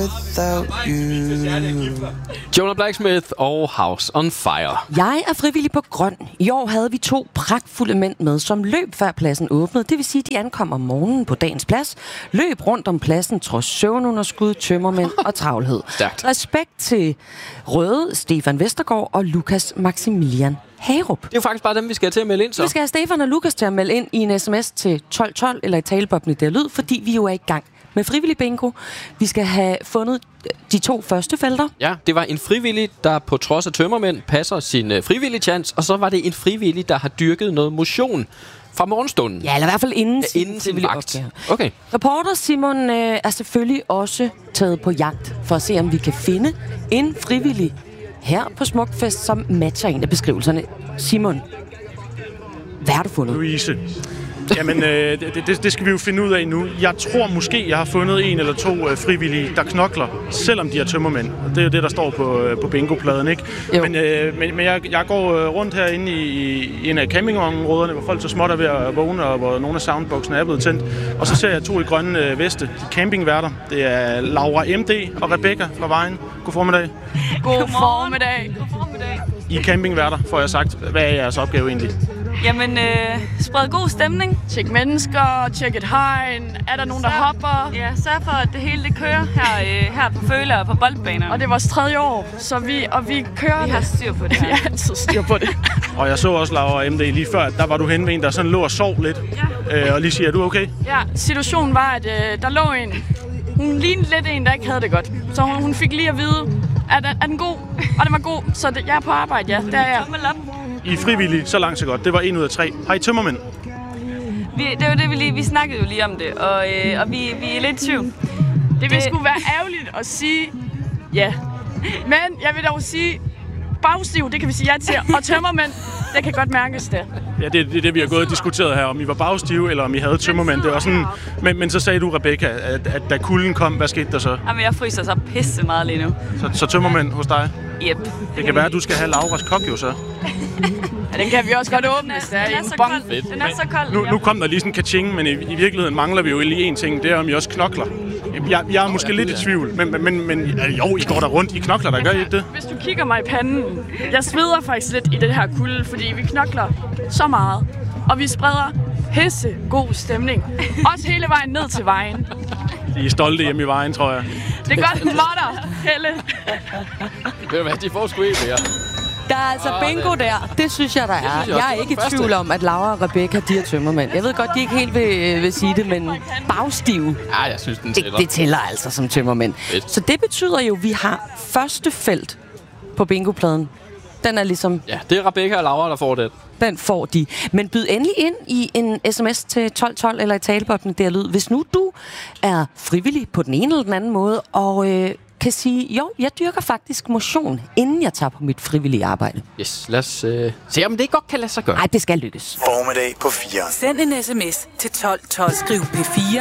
without you. Jonah Blacksmith og House on Fire. Jeg er frivillig på Grøn. I år havde vi 2 pragtfulde mænd med, som løb før pladsen åbnede. Det vil sige, at de ankom om morgenen på dagens plads, løb rundt om pladsen trods søvnunderskud, tømmermænd og travlhed. Stærkt. Respekt til Røde, Stefan Vestergaard og Lukas Maximilian Hagerup. Det er jo faktisk bare dem, vi skal til at melde ind, så. Vi skal have Stefan og Lukas til at melde ind i en sms til 1212 eller i taleboblen der lyd, fordi vi jo er i gang med frivillig bingo. Vi skal have fundet de 2 første felter. Ja, det var en frivillig, der på trods af tømmermænd passer sin frivillige chance, og så var det en frivillig, der har dyrket noget motion fra morgenstunden. Ja, eller i hvert fald inden sin vagt. Okay. Reporter Simon er selvfølgelig også taget på jagt for at se, om vi kan finde en frivillig her på Smukfest, som matcher en af beskrivelserne. Simon, hvad har du fundet? Louise. Jamen, det skal vi jo finde ud af nu. Jeg tror måske, jeg har fundet 1 eller 2 frivillige, der knokler, selvom de er tømmermænd. Det er jo det, der står på bingopladen, ikke? Men jeg går rundt herinde i en af campingområderne, hvor folk så småt er ved at vågne, og hvor nogle af soundboxene er blevet tændt. Og så ser jeg 2 i grønne veste, campingværter. Det er Laura MD og Rebecca fra Vejen. God formiddag. God formiddag. I er campingværter, får jeg sagt. Hvad er jeres opgave egentlig? Jamen, spred god stemning. Tjek mennesker, tjek et hegn. Er der nogen, der hopper? Ja, sørg for, at det hele det kører her på Føler og på boldbanerne. Og det er vores 3. år, så vi kører. Vi har styr på det her. Vi har altid styr på det. Og jeg så også Laura MD lige før, der var du henne ved en, der sådan lå og sov lidt. Ja. Og lige siger, er du okay? Ja, situationen var, at der lå en. Hun lignede lidt en, der ikke havde det godt. Så hun fik lige at vide, er den god? Og den var god, så jeg er på arbejde, ja. Det er jeg. I er frivillige, så langt så godt. Det var 1 ud af 3. Har I tømmermænd? Det var det, vi snakkede jo lige om det, og vi er lidt i tvivl. Det ville sgu være ærgerligt at sige ja. Men jeg vil dog sige, bagstiv, det kan vi sige ja til, og tømmermænd, det kan godt mærkes det. Ja, det er det, vi har gået og diskuteret her, om I var bagstive, eller om I havde tømmermænd. Det var sådan, men så sagde du, Rebecca, at da kulden kom, hvad skete der så? Jamen, jeg fryser så pisse meget lige nu. Så tømmermænd hos dig? Yep. Det kan være, at du skal have Lauras kok jo så. Ja, den kan vi også godt åbne, hvis det er en bong. Den er så kold. Nu kom der lige sådan en kaching, men i virkeligheden mangler vi jo lige én ting. Det er, om I også knokler. Jeg er måske lidt i tvivl, men jo, I går der rundt. I knokler, der gør I ikke det? Hvis du kigger mig i panden, jeg sveder faktisk lidt i det her kulde, fordi vi knokler så meget. Og vi spreder pisse god stemning. Også hele vejen ned til vejen. I er stolte hjemme i Vejen, tror jeg. Det er godt modder, Helle. Ved du hvad, de får sgu ikke mere. Der er altså bingo der. Det synes jeg, der er. Jeg er ikke i tvivl om, at Laura og Rebecca, de er tømmermænd. Jeg ved godt, de ikke helt vil sige det, men bagstive. Ja, jeg synes, den tæller. Det tæller altså som tømmermænd. Så det betyder jo, at vi har første felt på bingopladen. Den er ligesom... Ja, det er Rebecca og Laura, der får det. Den får de. Men byd endelig ind i en sms til 1212 eller i taleboblen der lyd. Hvis nu du er frivillig på den ene eller den anden måde, og kan sige, jo, jeg dyrker faktisk motion, inden jeg tager på mit frivillige arbejde. Yes, lad os se, om det godt kan lade sig gøre. Nej, det skal lykkes. Formiddag på 4. Send en sms til 1212. Skriv P4